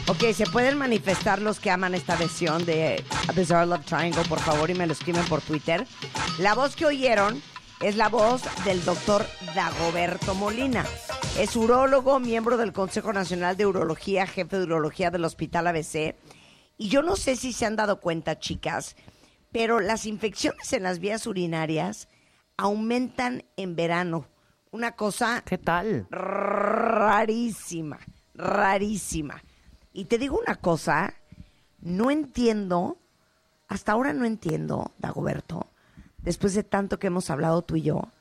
Ok, ¿se pueden manifestar los que aman esta versión de A Bizarre Love Triangle, por favor, y me lo escriben por Twitter? La voz que oyeron es la voz del doctor Dagoberto Molina. Es urólogo, miembro del Consejo Nacional de Urología, jefe de urología del Hospital ABC. Y yo no sé si se han dado cuenta, chicas, pero las infecciones en las vías urinarias aumentan en verano. Una cosa... ¿Qué tal? Rarísima, rarísima. Y te digo una cosa, no entiendo, hasta ahora no entiendo, Dagoberto, después de tanto que hemos hablado tú y yo,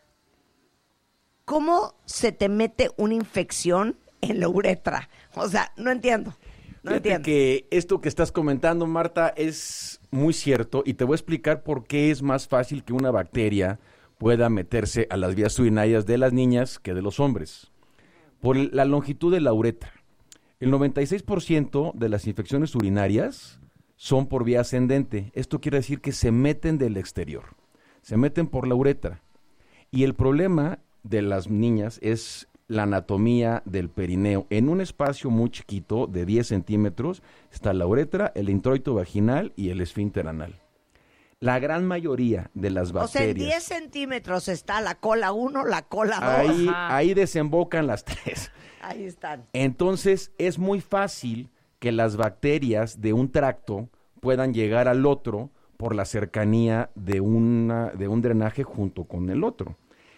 ¿cómo se te mete una infección en la uretra? O sea, no entiendo. No Fíjate entiendo. que esto que estás comentando, Marta, es muy cierto y te voy a explicar por qué es más fácil que una bacteria pueda meterse a las vías urinarias de las niñas que de los hombres. Por la longitud de la uretra. El 96% de las infecciones urinarias son por vía ascendente. Esto quiere decir que se meten del exterior. Se meten por la uretra. Y el problema de las niñas es la anatomía del perineo. En un espacio muy chiquito de 10 centímetros está la uretra, el introito vaginal y el esfínter anal. La gran mayoría de las O sea, en bacterias... 10 centímetros está la cola 1, la cola 2. Ahí desembocan las tres. Ahí están. Entonces, es muy fácil que las bacterias de un tracto puedan llegar al otro por la cercanía de un drenaje junto con el otro.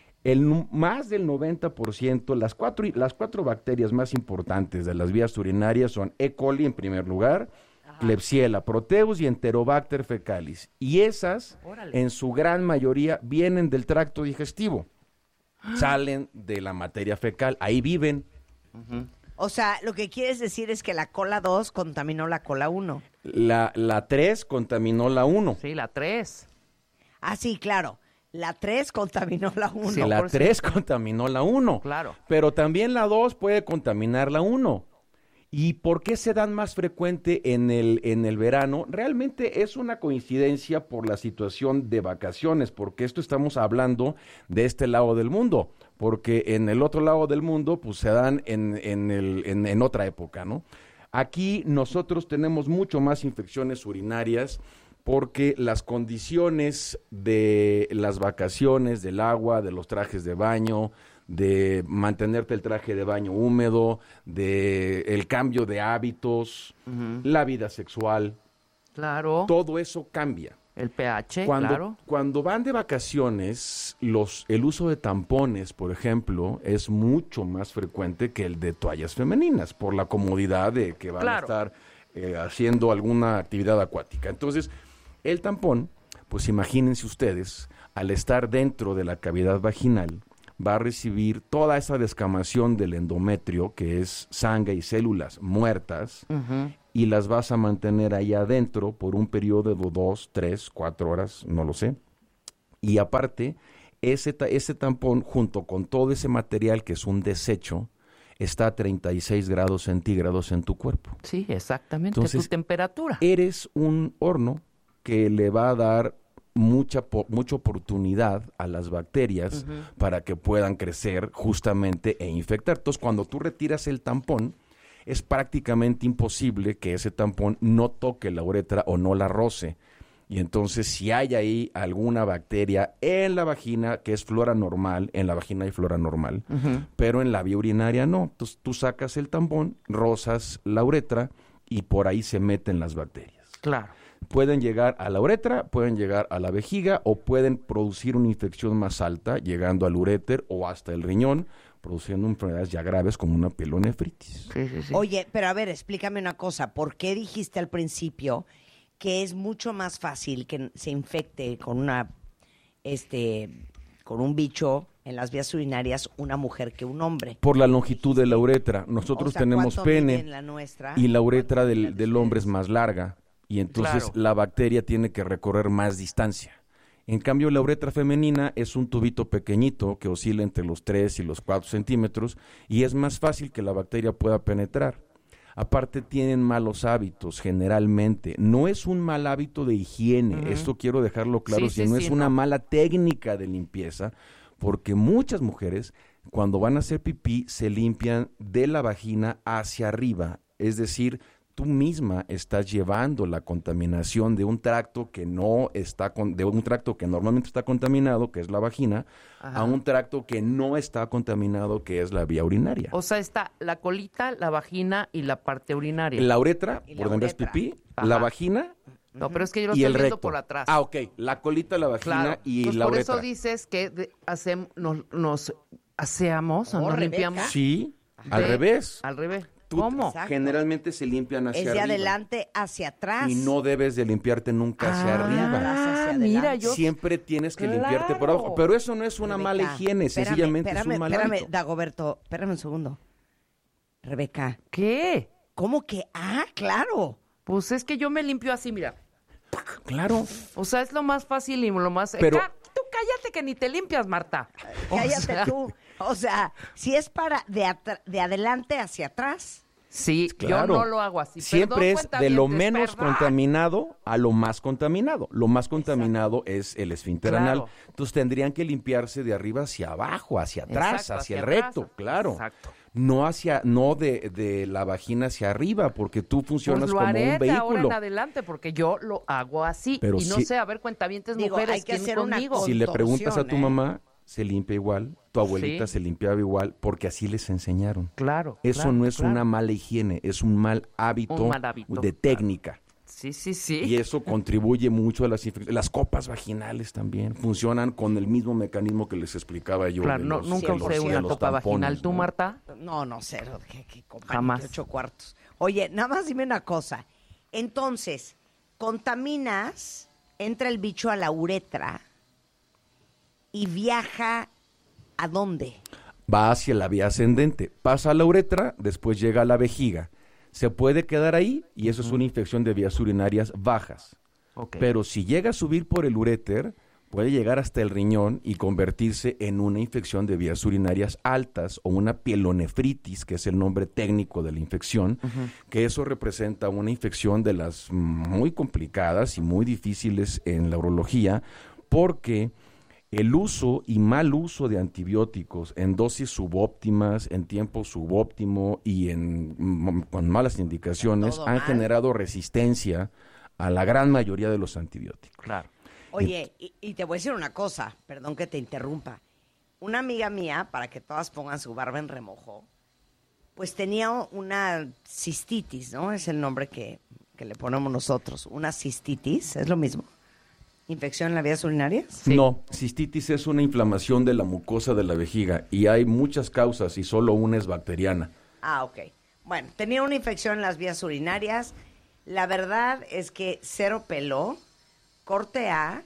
Más del 90%, las cuatro bacterias más importantes de las vías urinarias son E. coli en primer lugar, Klebsiella, Proteus y Enterobacter fecalis. Y esas, en su gran mayoría, vienen del tracto digestivo. Salen de la materia fecal, ahí viven. O sea, lo que quieres decir es que la cola 2 contaminó la cola 1. La 3 contaminó la 1. Sí, la 3. Ah, sí, claro. La 3 contaminó la 1. Sí, la 3 contaminó la 1. Claro. Pero también la 2 puede contaminar la 1. ¿Y por qué se dan más frecuente en el verano? Realmente es una coincidencia por la situación de vacaciones, porque esto estamos hablando de este lado del mundo, porque en el otro lado del mundo pues se dan en otra época, ¿no? Aquí nosotros tenemos mucho más infecciones urinarias porque las condiciones de las vacaciones, del agua, de los trajes de baño, de mantenerte el traje de baño húmedo, de el cambio de hábitos, la vida sexual. Claro. Todo eso cambia. El pH, Cuando claro. van de vacaciones, el uso de tampones, por ejemplo, es mucho más frecuente que el de toallas femeninas, por la comodidad de que van a estar haciendo alguna actividad acuática. Entonces, el tampón, pues imagínense ustedes, al estar dentro de la cavidad vaginal, va a recibir toda esa descamación del endometrio, que es sangre y células muertas, y las vas a mantener ahí adentro por un periodo de 2, 3, 4 horas, no lo sé. Y aparte, ese tampón, junto con todo ese material que es un desecho, está a 36 grados centígrados en tu cuerpo. Sí, exactamente. Entonces, tu temperatura. Eres un horno que le va a dar mucha oportunidad a las bacterias para que puedan crecer justamente e infectar. Entonces, cuando tú retiras el tampón, es prácticamente imposible que ese tampón no toque la uretra o no la roce. Y entonces, si hay ahí alguna bacteria en la vagina, que es flora normal, en la vagina hay flora normal, pero en la vía urinaria no. Entonces, tú sacas el tampón, rozas la uretra y por ahí se meten las bacterias. Claro. Pueden llegar a la uretra, pueden llegar a la vejiga o pueden producir una infección más alta, llegando al uréter o hasta el riñón, produciendo enfermedades ya graves como una pielonefritis. Sí. Oye, pero a ver, explícame una cosa. ¿Por qué dijiste al principio que es mucho más fácil que se infecte con con un bicho en las vías urinarias una mujer que un hombre? Por la longitud de la uretra. Nosotros tenemos pene la nuestra? y la uretra del hombre es más larga. Y entonces la bacteria tiene que recorrer más distancia. En cambio, la uretra femenina es un tubito pequeñito que oscila entre los 3 y los 4 centímetros y es más fácil que la bacteria pueda penetrar. Aparte, tienen malos hábitos generalmente. No es un mal hábito de higiene, esto quiero dejarlo claro, sino es una mala técnica de limpieza, porque muchas mujeres, cuando van a hacer pipí, se limpian de la vagina hacia arriba es decir, tú misma estás llevando la contaminación de un tracto que no está de un tracto que normalmente está contaminado, que es la vagina, a un tracto que no está contaminado, que es la vía urinaria. O sea, está la colita, la vagina y la parte urinaria. La uretra, por donde es pipí, la vagina. No, pero es que yo lo y estoy el viendo recto. por atrás. Ah, ok. La colita, la vagina Claro. y Entonces, la por uretra. eso dices que nos aseamos o nos Rebeca. limpiamos. Sí, al revés. Al revés. Tú- ¿Cómo? Exacto. Generalmente se limpian hacia Es de arriba. adelante hacia atrás. Y no debes de limpiarte nunca hacia arriba. atrás hacia mira, adelante. yo... Siempre tienes que limpiarte por Claro. abajo. Pero eso no es una mala Rebeca, higiene, espérame, sencillamente es un mal espérame, hábito. Dagoberto, espérame un segundo. Rebeca, ¿Qué? ¿cómo que? Ah, claro. Pues es que yo me limpio así, mira. Claro. O sea, es lo más fácil y lo más... Pero- Tú cállate que ni te limpias, Marta. O Cállate sea, tú. O sea, si es para de adelante hacia atrás. Sí, Claro. yo no lo hago así. Siempre Perdón, es de lo cuentavientes, menos perdón. contaminado a lo más contaminado. Lo más contaminado es el esfínter Claro. anal. Entonces tendrían que limpiarse de arriba hacia abajo, hacia atrás, Exacto, hacia el atrás. recto, claro. Exacto. No de la vagina hacia arriba, porque tú funcionas Pues lo como haré un de ahora vehículo. en adelante, porque yo lo hago así. Pero y no sí- sé, a ver, cuentavientes Digo, mujeres, hay que ¿quién hacer una conmigo? Si le preguntas a tu Contorsión, mamá, se limpia igual, tu abuelita Sí. se limpiaba igual, porque así les enseñaron. Claro. Eso claro, no es claro. una mala higiene, es un mal hábito, Un mal hábito, de claro. técnica. Sí, sí, sí. Y eso contribuye mucho a las infecciones. Las copas vaginales también funcionan con el mismo mecanismo que les explicaba yo. Claro, de no, los- nunca de los- usé de una los copa tampones, vaginal. ¿Tú, ¿no? Marta? No, cero. ¿Qué compañía? Jamás. 8 cuartos. Oye, nada más dime una cosa. Entonces, contaminas, entra el bicho a la uretra y viaja ¿a dónde? Va hacia la vía ascendente, pasa a la uretra, después llega a la vejiga. Se puede quedar ahí y eso es una infección de vías urinarias bajas. Ok. Pero si llega a subir por el uréter, puede llegar hasta el riñón y convertirse en una infección de vías urinarias altas o una pielonefritis, que es el nombre técnico de la infección, que eso representa una infección de las muy complicadas y muy difíciles en la urología, porque el uso y mal uso de antibióticos en dosis subóptimas, en tiempo subóptimo y con malas indicaciones Todo han mal. generado resistencia a la gran mayoría de los antibióticos. Claro. Oye, y te voy a decir una cosa, perdón que te interrumpa. Una amiga mía, para que todas pongan su barba en remojo, pues tenía una cistitis, ¿no? Es el nombre que le ponemos nosotros. Una cistitis, ¿es lo mismo? ¿Infección en las vías urinarias? Sí. No, cistitis es una inflamación de la mucosa de la vejiga y hay muchas causas y solo una es bacteriana. Ah, ok. Bueno, tenía una infección en las vías urinarias. La verdad es que cero pelo, corte A,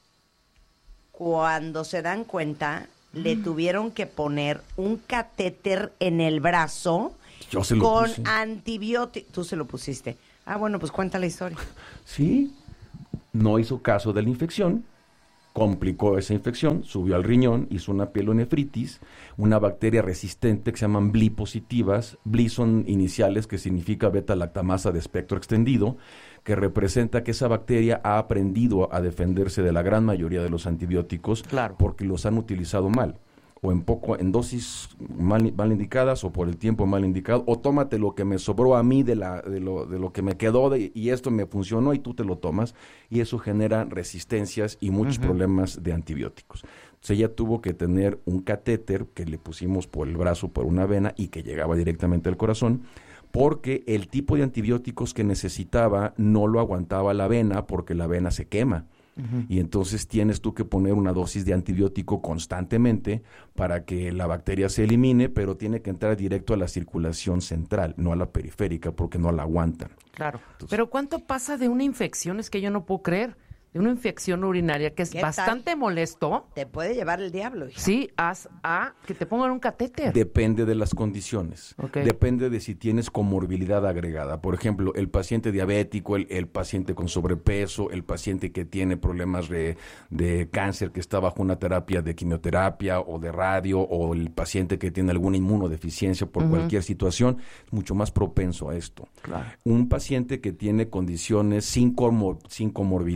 cuando se dan cuenta, le tuvieron que poner un catéter en el brazo Yo se lo con puse. antibiótico. Tú se lo pusiste. Ah, bueno, pues cuenta la historia. Sí, no hizo caso de la infección, complicó esa infección, subió al riñón, hizo una pielonefritis, una bacteria resistente que se llaman BLI positivas. BLI son iniciales que significa beta-lactamasa de espectro extendido, que representa que esa bacteria ha aprendido a defenderse de la gran mayoría de los antibióticos Claro. porque los han utilizado mal. O en dosis mal indicadas, o por el tiempo mal indicado, o tómate lo que me sobró a mí de lo que me quedó y esto me funcionó y tú te lo tomas, y eso genera resistencias y muchos problemas de antibióticos. Entonces ella tuvo que tener un catéter que le pusimos por el brazo, por una vena, y que llegaba directamente al corazón, porque el tipo de antibióticos que necesitaba no lo aguantaba la vena, porque la vena se quema. Y entonces tienes tú que poner una dosis de antibiótico constantemente para que la bacteria se elimine, pero tiene que entrar directo a la circulación central, no a la periférica, porque no la aguantan. Claro. Pero ¿cuánto pasa de una infección? Es que yo no puedo creer. De una infección urinaria que es ¿Qué tal? bastante molesto. Te puede llevar el diablo, hija. Sí, a que te pongan un catéter. Depende de las condiciones. Ok. Depende de si tienes comorbilidad agregada. Por ejemplo, el paciente diabético, el paciente con sobrepeso, el paciente que tiene problemas de cáncer, que está bajo una terapia de quimioterapia o de radio, o el paciente que tiene alguna inmunodeficiencia por cualquier situación, es mucho más propenso a esto. Claro. Un paciente que tiene condiciones sin comorbilidad, sin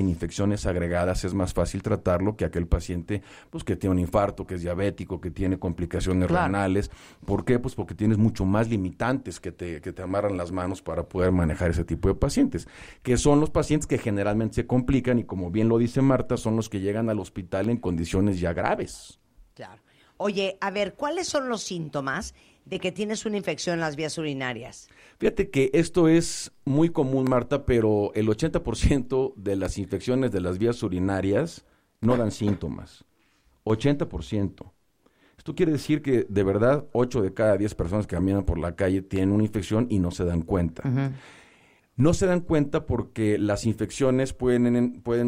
sin infecciones agregadas es más fácil tratarlo que aquel paciente pues que tiene un infarto, que es diabético, que tiene complicaciones renales. ¿Por qué? Pues porque tienes mucho más limitantes que te amarran las manos para poder manejar ese tipo de pacientes, que son los pacientes que generalmente se complican y, como bien lo dice Marta, son los que llegan al hospital en condiciones ya graves. Claro. Oye, a ver, ¿cuáles son los síntomas de que tienes una infección en las vías urinarias? Fíjate que esto es muy común, Marta, pero el 80% de las infecciones de las vías urinarias no dan síntomas. 80%. Esto quiere decir que, de verdad, 8 de cada 10 personas que caminan por la calle tienen una infección y no se dan cuenta. Uh-huh. No se dan cuenta porque las infecciones pueden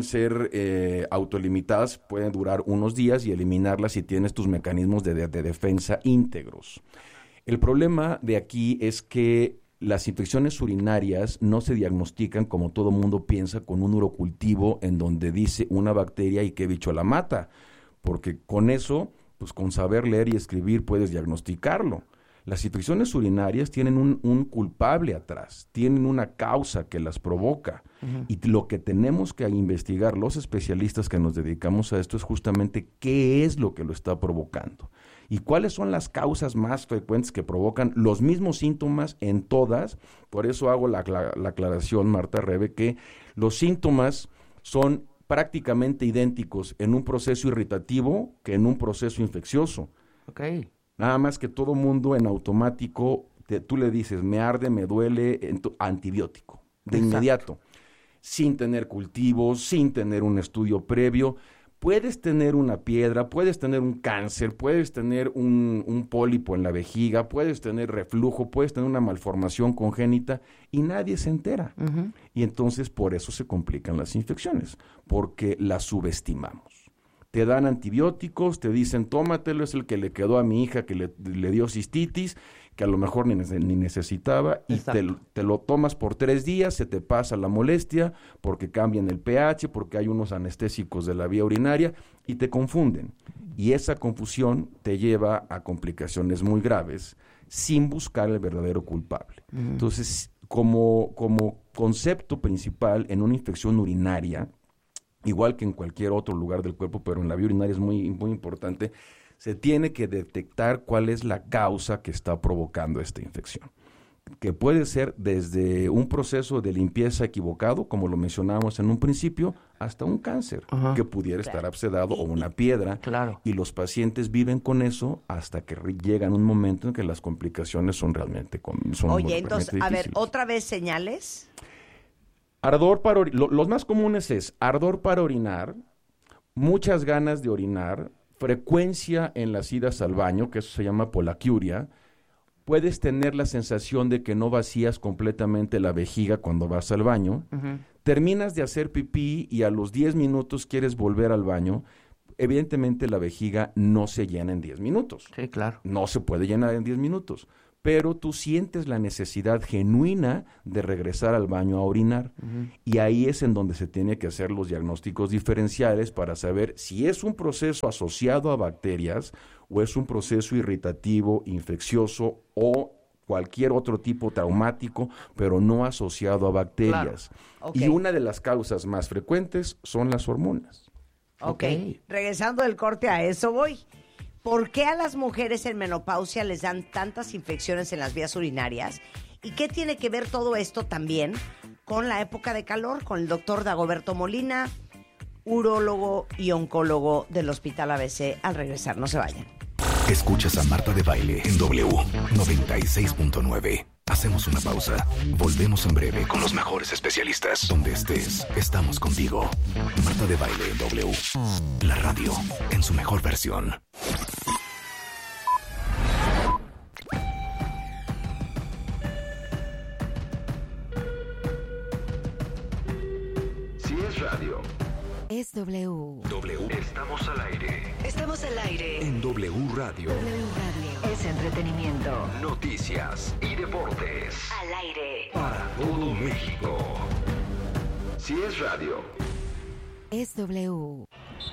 ser autolimitadas, pueden durar unos días y eliminarlas si tienes tus mecanismos de defensa íntegros. El problema de aquí es que las infecciones urinarias no se diagnostican como todo mundo piensa, con un urocultivo en donde dice una bacteria y qué bicho la mata, porque con eso, pues con saber leer y escribir puedes diagnosticarlo. Las infecciones urinarias tienen un culpable atrás, tienen una causa que las provoca. Uh-huh. Y lo que tenemos que investigar los especialistas que nos dedicamos a esto es justamente qué es lo que lo está provocando. Y cuáles son las causas más frecuentes que provocan los mismos síntomas en todas. Por eso hago la aclaración, Marta Rebe, que los síntomas son prácticamente idénticos en un proceso irritativo que en un proceso infeccioso. Okay. Nada más que todo mundo en automático, tú le dices, me arde, me duele, antibiótico, de Exacto. inmediato, sin tener cultivos, sin tener un estudio previo. Puedes tener una piedra, puedes tener un cáncer, puedes tener un pólipo en la vejiga, puedes tener reflujo, puedes tener una malformación congénita y nadie se entera. Uh-huh. Y entonces por eso se complican las infecciones, porque las subestimamos. Te dan antibióticos, te dicen, tómatelo, es el que le quedó a mi hija que le dio cistitis, que a lo mejor ni necesitaba, y te lo tomas por 3 días, se te pasa la molestia, porque cambian el pH, porque hay unos anestésicos de la vía urinaria, y te confunden. Y esa confusión te lleva a complicaciones muy graves, sin buscar el verdadero culpable. Uh-huh. Entonces, como concepto principal en una infección urinaria, igual que en cualquier otro lugar del cuerpo, pero en la vía urinaria es muy, muy importante, se tiene que detectar cuál es la causa que está provocando esta infección. Que puede ser desde un proceso de limpieza equivocado, como lo mencionábamos en un principio, hasta un cáncer, uh-huh, que pudiera estar abscedado o una piedra. Claro. Y los pacientes viven con eso hasta que llegan un momento en que las complicaciones son realmente Oye, entonces, a ver, ¿otra vez señales? Ardor para los más comunes es ardor para orinar, muchas ganas de orinar, frecuencia en las idas al baño, que eso se llama polaquiuria. Puedes tener la sensación de que no vacías completamente la vejiga cuando vas al baño. Uh-huh. Terminas de hacer pipí y a los 10 minutos quieres volver al baño. Evidentemente la vejiga no se llena en 10 minutos. Sí, claro. No se puede llenar en 10 minutos. Pero tú sientes la necesidad genuina de regresar al baño a orinar. Uh-huh. Y ahí es en donde se tiene que hacer los diagnósticos diferenciales para saber si es un proceso asociado a bacterias o es un proceso irritativo, infeccioso o cualquier otro tipo traumático, pero no asociado a bacterias. Claro. Okay. Y una de las causas más frecuentes son las hormonas. Okay. Regresando del corte, a eso voy. ¿Por qué a las mujeres en menopausia les dan tantas infecciones en las vías urinarias? ¿Y qué tiene que ver todo esto también con la época de calor? Con el doctor Dagoberto Molina, urólogo y oncólogo del Hospital ABC. Al regresar, no se vayan. Escuchas a Marta de Baile en W 96.9. Hacemos una pausa. Volvemos en breve con los mejores especialistas. Donde estés, estamos contigo. Marta de Baile en W. La radio en su mejor versión. Si es radio, es W. W. Estamos al aire. Estamos al aire. En W Radio. W Radio. Es entretenimiento. Noticias y deportes. Al aire. Para todo México. Si es radio, es W.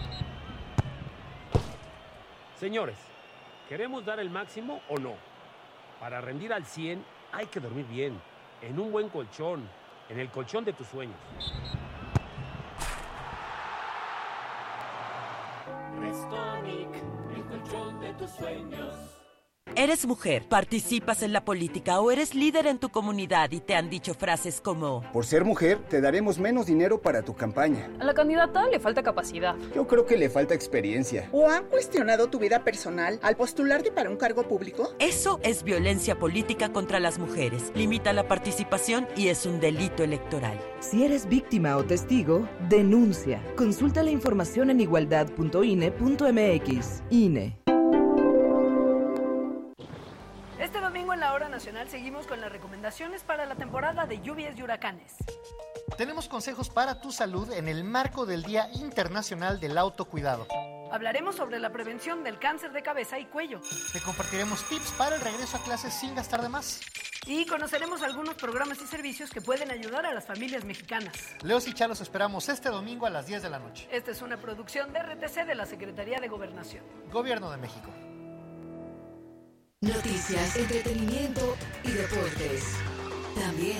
Señores, ¿queremos dar el máximo o no? Para rendir al 100 hay que dormir bien, en un buen colchón, en el colchón de tus sueños. Restonic, el colchón de tus sueños. ¿Eres mujer, participas en la política o eres líder en tu comunidad y te han dicho frases como: por ser mujer, te daremos menos dinero para tu campaña? A la candidata le falta capacidad. Yo creo que le falta experiencia. ¿O han cuestionado tu vida personal al postularte para un cargo público? Eso es violencia política contra las mujeres. Limita la participación y es un delito electoral. Si eres víctima o testigo, denuncia. Consulta la información en igualdad.ine.mx. INE. Este domingo en la Hora Nacional seguimos con las recomendaciones para la temporada de lluvias y huracanes. Tenemos consejos para tu salud en el marco del Día Internacional del Autocuidado. Hablaremos sobre la prevención del cáncer de cabeza y cuello. Te compartiremos tips para el regreso a clases sin gastar de más. Y conoceremos algunos programas y servicios que pueden ayudar a las familias mexicanas. Leos y Chalos esperamos este domingo a las 10 de la noche. Esta es una producción de RTC de la Secretaría de Gobernación. Gobierno de México. Noticias, entretenimiento y deportes. También